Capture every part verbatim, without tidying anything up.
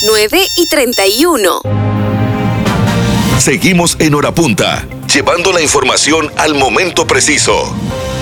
nueve y treinta y uno. Seguimos en Hora Punta, llevando la información al momento preciso.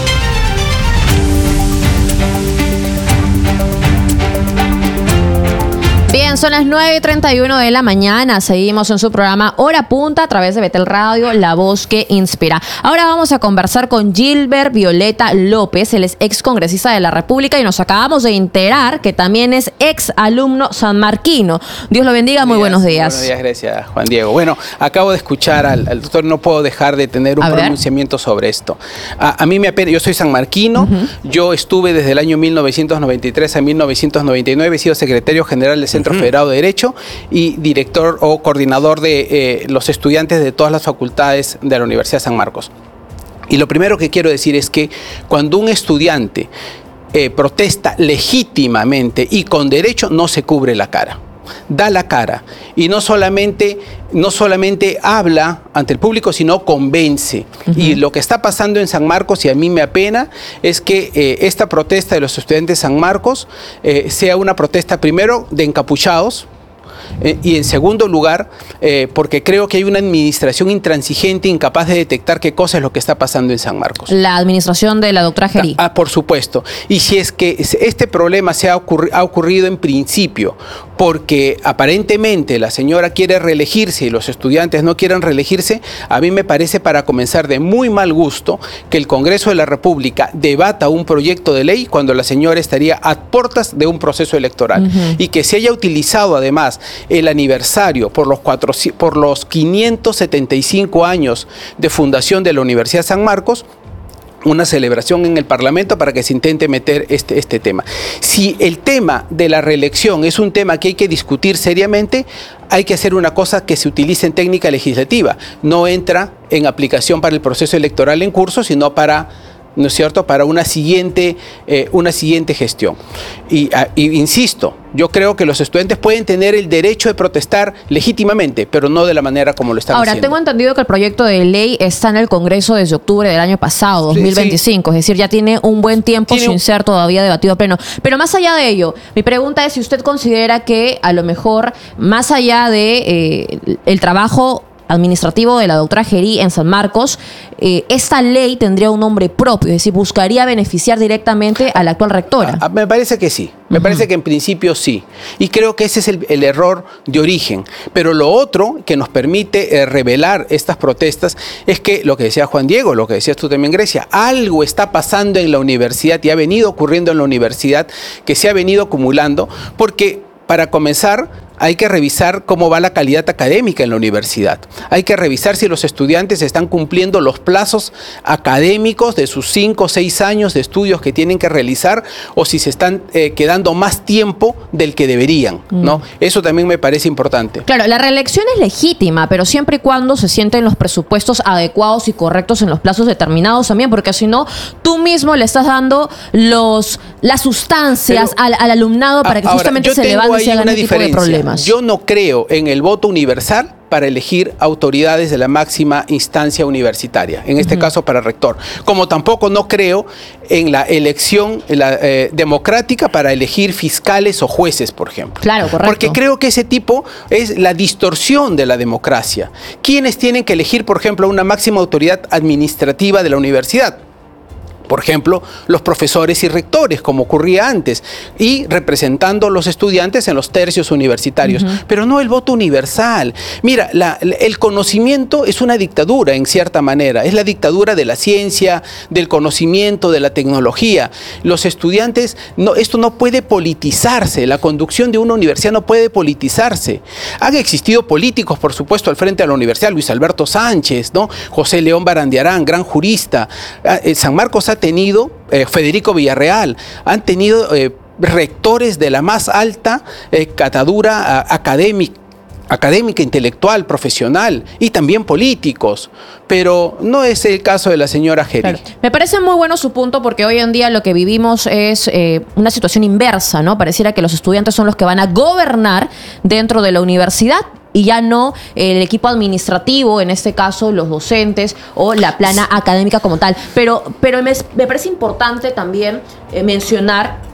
Bien, son las nueve y treinta y uno de la mañana. Seguimos en su programa Hora Punta a través de Betel Radio, la voz que inspira. Ahora vamos a conversar con Gilbert Violeta López. Él es ex congresista de la República y nos acabamos de enterar que también es ex alumno sanmarquino. Dios lo bendiga, muy buenos días. Buenos días, gracias, Juan Diego. Bueno, acabo de escuchar al, al doctor, no puedo dejar de tener un pronunciamiento sobre esto. A, a mí me apena, yo soy sanmarquino, uh-huh. Yo estuve desde el año mil novecientos noventa y tres a mil novecientos noventa y nueve, he sido secretario general del Centro Federado de Derecho y director o coordinador de eh, los estudiantes de todas las facultades de la Universidad de San Marcos. Y lo primero que quiero decir es que cuando un estudiante eh, protesta legítimamente y con derecho, no se cubre la cara. Da la cara y no solamente, no solamente habla ante el público, sino convence. Uh-huh. Y lo que está pasando en San Marcos, y a mí me apena, es que eh, esta protesta de los estudiantes de San Marcos eh, sea una protesta primero de encapuchados, Eh, y en segundo lugar, eh, porque creo que hay una administración intransigente, incapaz de detectar qué cosa es lo que está pasando en San Marcos. La administración de la doctora Gerí. Ah, por supuesto. Y si es que este problema se ha, ocurri ha ocurrido en principio porque aparentemente la señora quiere reelegirse y los estudiantes no quieren reelegirse, a mí me parece, para comenzar, de muy mal gusto que el Congreso de la República debata un proyecto de ley cuando la señora estaría a puertas de un proceso electoral. Uh-huh. Y que se haya utilizado además el aniversario por los, cuatro, por los quinientos setenta y cinco años de fundación de la Universidad de San Marcos, una celebración en el Parlamento para que se intente meter este, este tema. Si el tema de la reelección es un tema que hay que discutir seriamente, hay que hacer una cosa que se utilice en técnica legislativa. No entra en aplicación para el proceso electoral en curso, sino para, ¿no es cierto?, para una siguiente, eh, una siguiente gestión. Y, a, y insisto, yo creo que los estudiantes pueden tener el derecho de protestar legítimamente, pero no de la manera como lo están Ahora, haciendo. Ahora, tengo entendido que el proyecto de ley está en el Congreso desde octubre del año pasado, dos mil veinticinco, sí, sí. Es decir, ya tiene un buen tiempo tiene sin un... ser todavía debatido a pleno. Pero más allá de ello, mi pregunta es si usted considera que a lo mejor, más allá de eh, el trabajo administrativo de la doctora Gerí en San Marcos, eh, esta ley tendría un nombre propio, es decir, buscaría beneficiar directamente a la actual rectora. Ah, me parece que sí, me uh-huh. parece que en principio sí, y creo que ese es el, el error de origen. Pero lo otro que nos permite eh, revelar estas protestas es que, lo que decía Juan Diego, lo que decías tú también, Grecia, algo está pasando en la universidad y ha venido ocurriendo en la universidad que se ha venido acumulando, porque para comenzar, hay que revisar cómo va la calidad académica en la universidad. Hay que revisar si los estudiantes están cumpliendo los plazos académicos de sus cinco o seis años de estudios que tienen que realizar, o si se están eh, quedando más tiempo del que deberían, ¿no? Mm. Eso también me parece importante. Claro, la reelección es legítima, pero siempre y cuando se sienten los presupuestos adecuados y correctos en los plazos determinados también, porque si no, tú mismo le estás dando los, las sustancias pero, al, al alumnado para que ahora, justamente se levante y se hagan este tipo de problemas. Yo no creo en el voto universal para elegir autoridades de la máxima instancia universitaria, en este uh-huh. caso para rector. Como tampoco no creo en la elección en la, eh, democrática para elegir fiscales o jueces, por ejemplo. Claro, correcto. Porque creo que ese tipo es la distorsión de la democracia. ¿Quiénes tienen que elegir, por ejemplo, una máxima autoridad administrativa de la universidad? Por ejemplo, los profesores y rectores, como ocurría antes, y representando a los estudiantes en los tercios universitarios, uh-huh. pero no el voto universal. Mira, la, el conocimiento es una dictadura, en cierta manera. Es la dictadura de la ciencia, del conocimiento, de la tecnología. Los estudiantes, no, esto no puede politizarse. La conducción de una universidad no puede politizarse. Han existido políticos, por supuesto, al frente de la universidad. Luis Alberto Sánchez, ¿no? José León Barandiarán, gran jurista. San Marcos ha tenido, eh, Federico Villarreal, han tenido eh, rectores de la más alta eh, catadura a, académica, académica, intelectual, profesional y también políticos, pero no es el caso de la señora Gerí. Claro. Me parece muy bueno su punto, porque hoy en día lo que vivimos es eh, una situación inversa, ¿no? Pareciera que los estudiantes son los que van a gobernar dentro de la universidad y ya no el equipo administrativo, en este caso los docentes o la plana académica como tal. Pero, pero me, me parece importante también eh, mencionar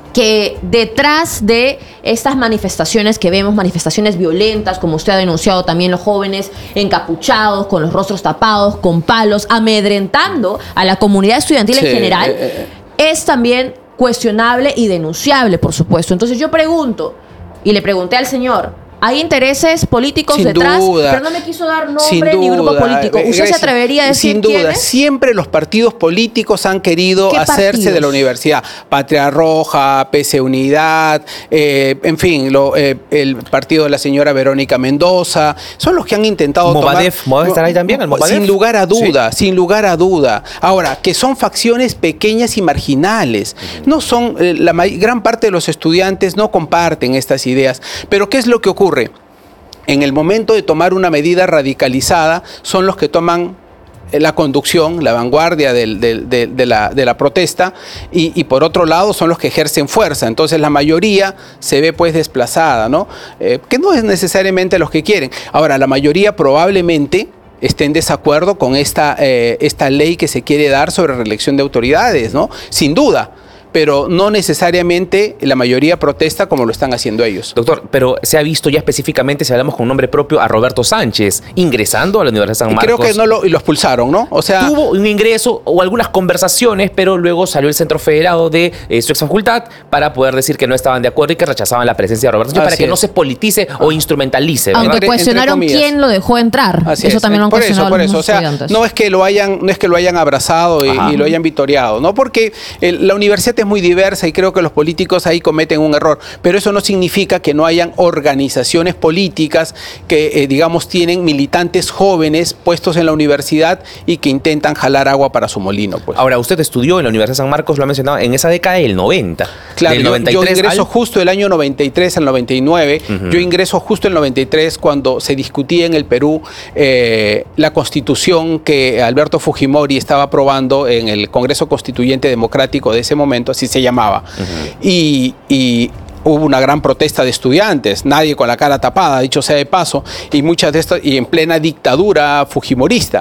que detrás de estas manifestaciones que vemos, manifestaciones violentas, como usted ha denunciado también, los jóvenes encapuchados, con los rostros tapados, con palos, amedrentando a la comunidad estudiantil sí, en general, eh, eh. es también cuestionable y denunciable, por supuesto. Entonces yo pregunto, y le pregunté al señor, ¿hay intereses políticos sin detrás? Duda, pero no me quiso dar nombre ni grupo político. ¿Usted Grecia, se atrevería a decir sin duda, quiénes? Siempre los partidos políticos han querido hacerse partidos? de la universidad. Patria Roja, P C Unidad, eh, en fin, lo, eh, el partido de la señora Verónica Mendoza, son los que han intentado Movadef, tomar... ¿Movadef estará ahí también? ¿El Movadef? Sin lugar a duda, sí. sin lugar a duda. Ahora, que son facciones pequeñas y marginales. Uh-huh. No son, eh, la gran parte de los estudiantes no comparten estas ideas. Pero ¿qué es lo que ocurre? En el momento de tomar una medida radicalizada, son los que toman la conducción, la vanguardia del, del, de, de, la, de la protesta, y, y por otro lado son los que ejercen fuerza. Entonces la mayoría se ve pues desplazada, ¿no? Eh, que no es necesariamente los que quieren. Ahora, la mayoría probablemente esté en desacuerdo con esta, eh, esta ley que se quiere dar sobre reelección de autoridades, ¿no? Sin duda. Pero no necesariamente la mayoría protesta como lo están haciendo ellos. Doctor, pero se ha visto ya específicamente, si hablamos con nombre propio, a Roberto Sánchez ingresando a la Universidad de San Marcos. Creo que no lo, y lo expulsaron, ¿no? O sea, tuvo un ingreso o algunas conversaciones, pero luego salió el Centro Federado de eh, su ex facultad para poder decir que no estaban de acuerdo y que rechazaban la presencia de Roberto Sánchez, para que es. no se politice o instrumentalice, ¿verdad? Aunque cuestionaron quién lo dejó entrar. Así eso es. también lo han por cuestionado eso, por eso. O sea, estudiantes. no es que lo hayan, no es que lo hayan abrazado y, y lo hayan vitoreado, ¿no? Porque el, la universidad es muy diversa y creo que los políticos ahí cometen un error, pero eso no significa que no hayan organizaciones políticas que, eh, digamos, tienen militantes jóvenes puestos en la universidad y que intentan jalar agua para su molino. Pues. Ahora, usted estudió en la Universidad de San Marcos, lo ha mencionado, en esa década del noventa. Claro, del yo, noventa y tres yo ingreso al... justo el año noventa y tres al noventa y nueve, uh-huh. Yo ingreso justo el noventa y tres cuando se discutía en el Perú eh, la constitución que Alberto Fujimori estaba aprobando en el Congreso Constituyente Democrático de ese momento, así se llamaba. Uh-huh. Y, y hubo una gran protesta de estudiantes, nadie con la cara tapada, dicho sea de paso, y muchas de estas, y en plena dictadura fujimorista.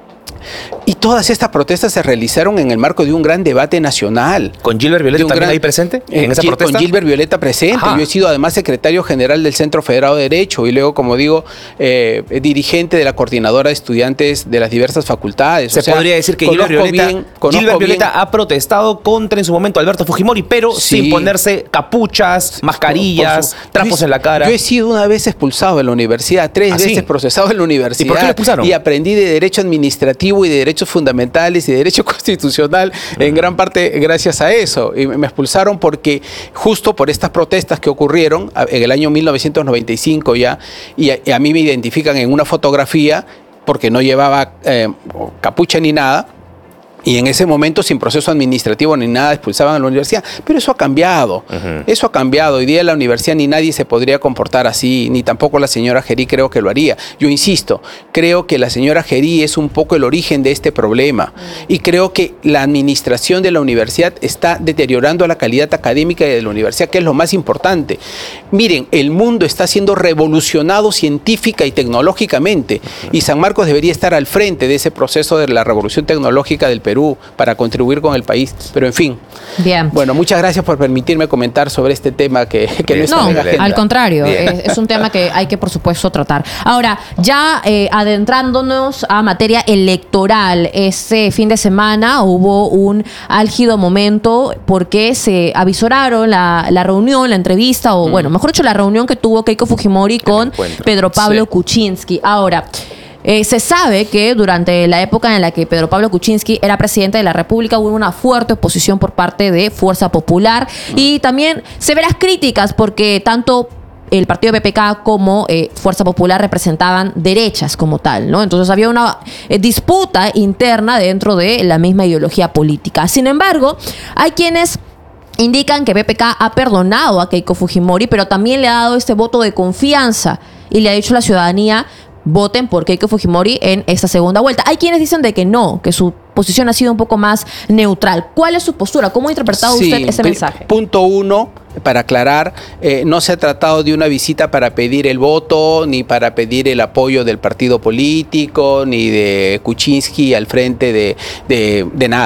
Y todas estas protestas se realizaron en el marco de un gran debate nacional. ¿Con Gilbert Violeta también gran, ahí presente? ¿En esa Gil, protesta? Con Gilbert Violeta presente. Ajá. Yo he sido además secretario general del Centro Federado de Derecho y luego, como digo, eh, dirigente de la coordinadora de estudiantes de las diversas facultades. Se o sea, podría decir que Gilbert Violeta, bien, Gilbert Violeta bien. ha protestado contra en su momento Alberto Fujimori, pero sí. sin ponerse capuchas, mascarillas, por, por su, trapos yo, en la cara. Yo he sido una vez expulsado de la universidad, tres ¿Ah, veces sí? procesado en la universidad. ¿Y por qué lo expulsaron? Y aprendí de Derecho Administrativo y de Derechos Fundamentales y de Derecho Constitucional uh-huh. en gran parte gracias a eso. Y me expulsaron porque justo por estas protestas que ocurrieron en el año mil novecientos noventa y cinco ya, y a, y a mí me identifican en una fotografía porque no llevaba eh, capucha ni nada. Y en ese momento, sin proceso administrativo ni nada, expulsaban a la universidad. Pero eso ha cambiado. Uh-huh. Eso ha cambiado. Hoy día en la universidad ni nadie se podría comportar así, ni tampoco la señora Gerí creo que lo haría. Yo insisto, creo que la señora Gerí es un poco el origen de este problema. Uh-huh. Y creo que la administración de la universidad está deteriorando la calidad académica de la universidad, que es lo más importante. Miren, el mundo está siendo revolucionado científica y tecnológicamente. Uh-huh. Y San Marcos debería estar al frente de ese proceso de la revolución tecnológica del Perú. Perú para contribuir con el país, pero en fin. Bien. Bueno, muchas gracias por permitirme comentar sobre este tema que, que no está no, en la agenda. Al contrario, es, es un tema que hay que por supuesto tratar. Ahora, ya eh, adentrándonos a materia electoral, este fin de semana hubo un álgido momento porque se avisoraron la, la reunión, la entrevista, o mm. bueno, mejor dicho, la reunión que tuvo Keiko Fujimori con Pedro Pablo sí. Kuczynski. Ahora, Eh, se sabe que durante la época en la que Pedro Pablo Kuczynski era presidente de la República hubo una fuerte oposición por parte de Fuerza Popular mm. y también severas críticas porque tanto el partido P P K como eh, Fuerza Popular representaban derechas como tal, ¿no? Entonces había una eh, disputa interna dentro de la misma ideología política. Sin embargo, hay quienes indican que P P K ha perdonado a Keiko Fujimori, pero también le ha dado este voto de confianza y le ha dicho a la ciudadanía: voten por Keiko Fujimori en esta segunda vuelta. Hay quienes dicen de que no, que su posición ha sido un poco más neutral. ¿Cuál es su postura? ¿Cómo ha interpretado sí, usted ese mensaje? Punto uno, para aclarar, eh, no se ha tratado de una visita para pedir el voto, ni para pedir el apoyo del partido político, ni de Kuczynski al frente de, de, de nada.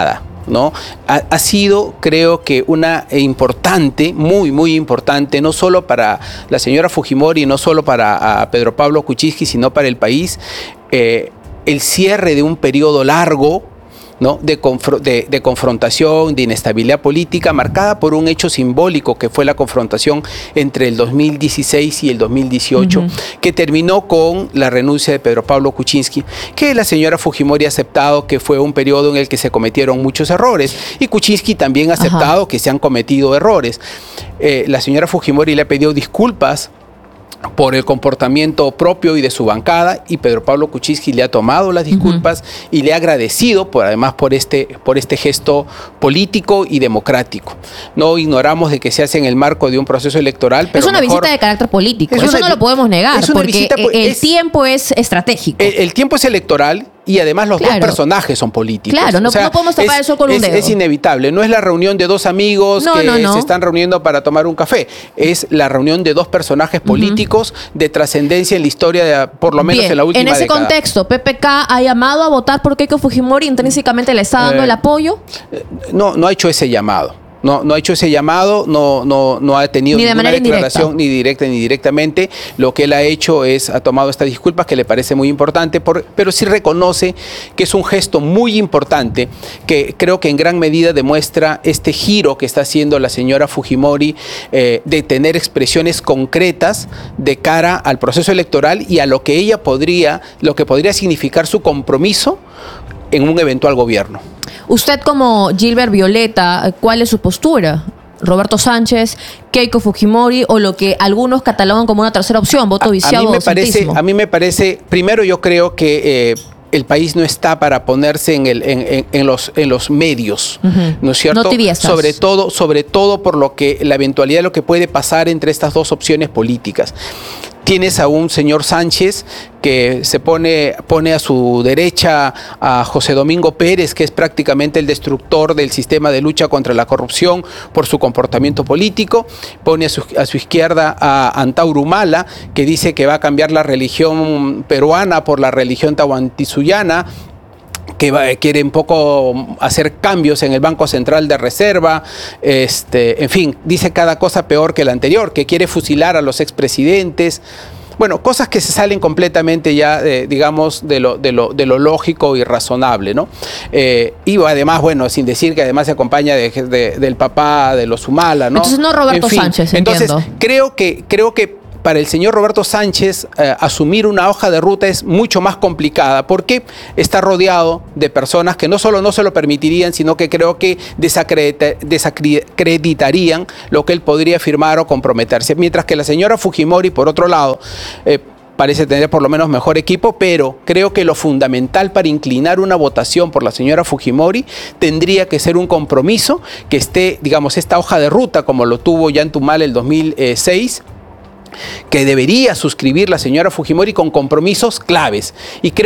¿no? Ha, ha sido, creo que, una importante, muy, muy importante, no solo para la señora Fujimori, no solo para a Pedro Pablo Kuczynski, sino para el país, eh, el cierre de un periodo largo, ¿no? de, confro de, de confrontación, de inestabilidad política, marcada por un hecho simbólico que fue la confrontación entre el dos mil dieciséis y el dos mil dieciocho, uh-huh. que terminó con la renuncia de Pedro Pablo Kuczynski, que la señora Fujimori ha aceptado que fue un periodo en el que se cometieron muchos errores, y Kuczynski también ha aceptado uh-huh. que se han cometido errores. Eh, la señora Fujimori le ha pedido disculpas por el comportamiento propio y de su bancada, y Pedro Pablo Kuczynski le ha tomado las disculpas uh-huh. y le ha agradecido por, además por este, por este gesto político y democrático. No ignoramos de que se hace en el marco de un proceso electoral, pero es una mejor, visita de carácter político, eso una, no lo podemos negar, porque visita, el es, tiempo es estratégico. El, el tiempo es electoral. Y además los claro. dos personajes son políticos. Claro, no, o sea, no podemos tapar es, eso con un es, dedo. Es inevitable. No es la reunión de dos amigos no, que no, no. se están reuniendo para tomar un café. Es la reunión de dos personajes políticos uh-huh. de trascendencia en la historia, de, por lo menos Bien, en la última en ese década. contexto, P P K ha llamado a votar por Keiko Fujimori, intrínsecamente le está dando eh, el apoyo. No, no ha hecho ese llamado. No, no ha hecho ese llamado, no, no, no ha tenido ni de ninguna declaración indirecta. ni directa ni directamente. Lo que él ha hecho es, ha tomado estas disculpas, que le parece muy importante, por, pero sí reconoce que es un gesto muy importante, que creo que en gran medida demuestra este giro que está haciendo la señora Fujimori, eh, de tener expresiones concretas de cara al proceso electoral y a lo que ella podría, lo que podría significar su compromiso en un eventual gobierno. Usted, como Gilbert Violeta, ¿cuál es su postura? ¿Roberto Sánchez, Keiko Fujimori o lo que algunos catalogan como una tercera opción, voto viciado? A, a, mí, me parece, a mí me parece, primero yo creo que eh, el país no está para ponerse en, el, en, en, en, los, en los medios, uh-huh. ¿no es cierto? No tibiezas. Sobre todo, sobre todo por lo que la eventualidad de lo que puede pasar entre estas dos opciones políticas. Tienes a un señor Sánchez que se pone, pone a su derecha a José Domingo Pérez, que es prácticamente el destructor del sistema de lucha contra la corrupción por su comportamiento político. Pone a su, a su izquierda a Antauro Humala, que dice que va a cambiar la religión peruana por la religión tahuantinsuyoana, que va, quiere un poco hacer cambios en el Banco Central de Reserva, este, en fin, dice cada cosa peor que la anterior, que quiere fusilar a los expresidentes. Bueno, cosas que se salen completamente ya, eh, digamos, de lo, de, lo, de lo lógico y razonable, ¿no? Eh, y además, bueno, sin decir que además se acompaña de, de, del papá de los Humala, ¿no? Entonces no Roberto en fin, Sánchez, entonces, entiendo. creo que, creo que para el señor Roberto Sánchez eh, asumir una hoja de ruta es mucho más complicada, porque está rodeado de personas que no solo no se lo permitirían, sino que creo que desacredita, desacreditarían lo que él podría firmar o comprometerse. Mientras que la señora Fujimori, por otro lado, eh, parece tener por lo menos mejor equipo, pero creo que lo fundamental para inclinar una votación por la señora Fujimori tendría que ser un compromiso que esté, digamos, esta hoja de ruta, como lo tuvo Ollantumala el dos mil seis, que debería suscribir la señora Fujimori con compromisos claves. Y creo